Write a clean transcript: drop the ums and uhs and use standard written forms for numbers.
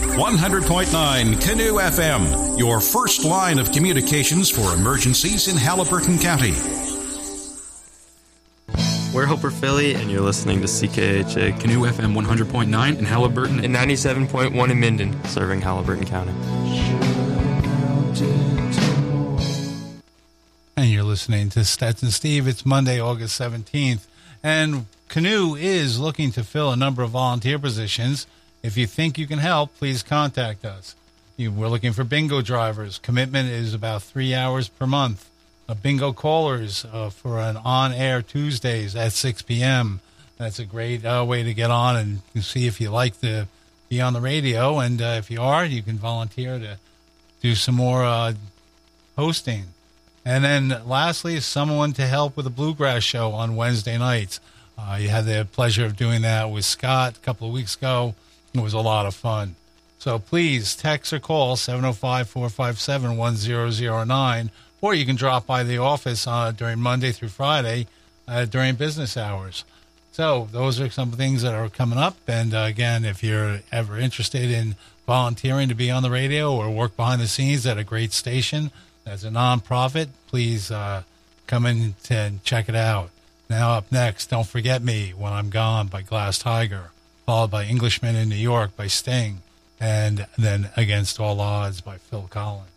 100.9 Canoe FM, your first line of communications for emergencies in Haliburton County. We're Hoper Philly, and you're listening to CKHA Canoe FM 100.9 in Haliburton and 97.1 in Minden, serving Haliburton County. And you're listening to Stetson Steve. It's Monday, August 17th, and Canoe is looking to fill a number of volunteer positions. If you think you can help, please contact us. We're looking for bingo drivers. Commitment is about 3 hours per month. Bingo callers for an on-air Tuesdays at 6 p.m. That's a great way to get on and see if you like to be on the radio. And if you are, you can volunteer to do some more hosting. And then lastly, someone to help with a bluegrass show on Wednesday nights. You had the pleasure of doing that with Scott a couple of weeks ago. It was a lot of fun. So please text or call 705-457-1009, or you can drop by the office during Monday through Friday during business hours. So those are some things that are coming up. And again, if you're ever interested in volunteering to be on the radio or work behind the scenes at a great station as a nonprofit, please come in and check it out. Now up next, Don't Forget Me When I'm Gone by Glass Tiger, followed by Englishman in New York by Sting, and then Against All Odds by Phil Collins.